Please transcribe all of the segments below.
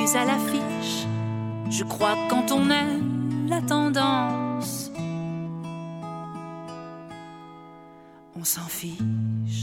est à l'affiche. Je crois que quand on aime la tendance, on s'en fiche.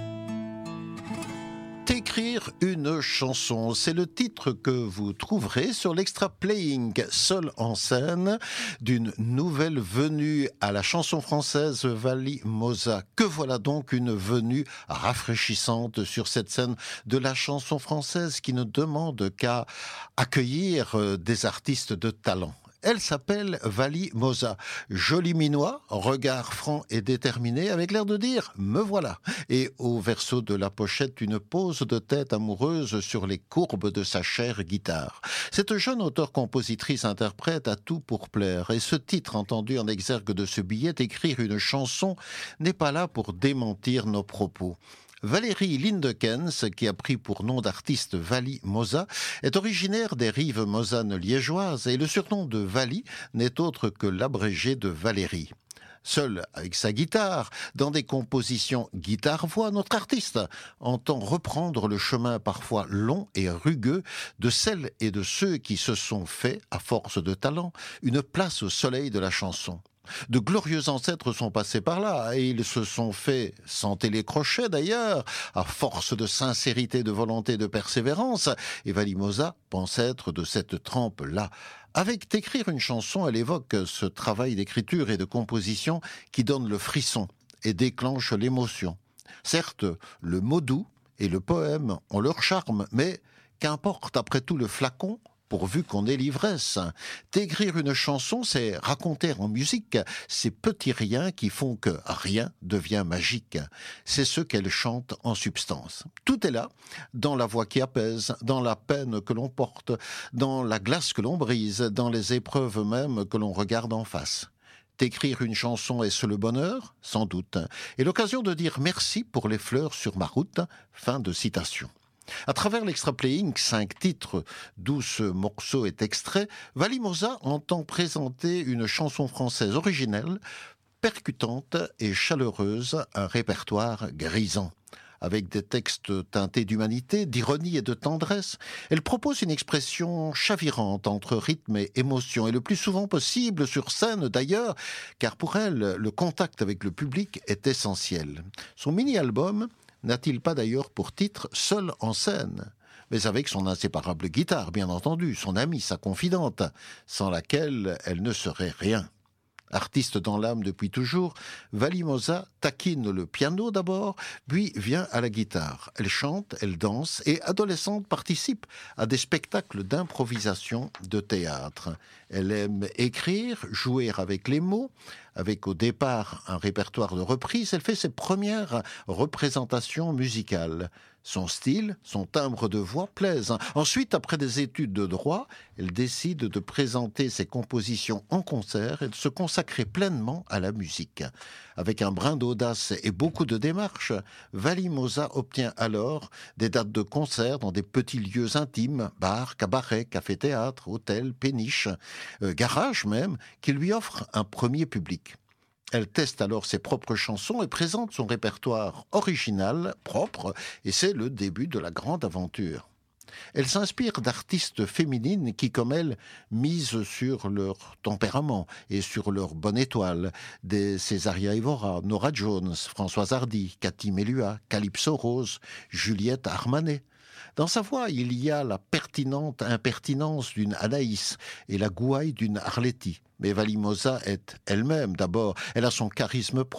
Écrire une chanson, c'est le titre que vous trouverez sur l'extra playing seul en scène d'une nouvelle venue à la chanson française, Vali Moza. Que voilà donc une venue rafraîchissante sur cette scène de la chanson française qui ne demande qu'à accueillir des artistes de talent. Elle s'appelle Vali Moza. Joli minois, regard franc et déterminé, avec l'air de dire « me voilà ». Et au verso de la pochette, une pose de tête amoureuse sur les courbes de sa chère guitare. Cette jeune auteure-compositrice-interprète a tout pour plaire. Et ce titre entendu en exergue de ce billet, écrire une chanson, n'est pas là pour démentir nos propos. Valérie Lindekens, qui a pris pour nom d'artiste Vali Moza, est originaire des rives mosanes liégeoises et le surnom de Vali n'est autre que l'abrégé de Valérie. Seul avec sa guitare, dans des compositions guitare-voix, notre artiste entend reprendre le chemin parfois long et rugueux de celles et de ceux qui se sont fait, à force de talent, une place au soleil de la chanson. De glorieux ancêtres sont passés par là, et ils se sont fait, sans télécrochet d'ailleurs, à force de sincérité, de volonté, de persévérance, et Vali Moza pense être de cette trempe-là. Avec d'écrire une chanson, elle évoque ce travail d'écriture et de composition qui donne le frisson et déclenche l'émotion. Certes, le mot doux et le poème ont leur charme, mais qu'importe après tout le flacon, pourvu qu'on ait l'ivresse. D'écrire une chanson, c'est raconter en musique ces petits riens qui font que rien devient magique. C'est ce qu'elle chante en substance. Tout est là, dans la voix qui apaise, dans la peine que l'on porte, dans la glace que l'on brise, dans les épreuves même que l'on regarde en face. D'écrire une chanson, est-ce le bonheur ? Sans doute. Et l'occasion de dire merci pour les fleurs sur ma route. Fin de citation. À travers l'extra playing, 5 titres, d'où ce morceau est extrait, Vali Moza entend présenter une chanson française originelle, percutante et chaleureuse, un répertoire grisant. Avec des textes teintés d'humanité, d'ironie et de tendresse, elle propose une expression chavirante entre rythme et émotion, et le plus souvent possible sur scène d'ailleurs, car pour elle, le contact avec le public est essentiel. Son mini-album n'a-t-il pas d'ailleurs pour titre « Seul en scène » mais avec son inséparable guitare, bien entendu, son amie, sa confidente, sans laquelle elle ne serait rien. Artiste dans l'âme depuis toujours, Vali Moza taquine le piano d'abord, puis vient à la guitare. Elle chante, elle danse et, adolescente, participe à des spectacles d'improvisation de théâtre. Elle aime écrire, jouer avec les mots, avec au départ un répertoire de reprises. Elle fait ses premières représentations musicales. Son style, son timbre de voix plaisent. Ensuite, après des études de droit, elle décide de présenter ses compositions en concert et de se consacrer pleinement à la musique. Avec un brin d'audace et beaucoup de démarches, Vali Moza obtient alors des dates de concert dans des petits lieux intimes, bars, cabarets, cafés-théâtres, hôtels, péniches, garages même, qui lui offrent un premier public. Elle teste alors ses propres chansons et présente son répertoire original, propre, et c'est le début de la grande aventure. Elle s'inspire d'artistes féminines qui, comme elle, misent sur leur tempérament et sur leur bonne étoile, des Césaria Évora, Nora Jones, Françoise Hardy, Cathy Melua, Calypso Rose, Juliette Armanet. Dans sa voix, il y a la pertinente impertinence d'une Anaïs et la gouaille d'une Arletty. Mais Vali Moza est elle-même d'abord. Elle a son charisme propre.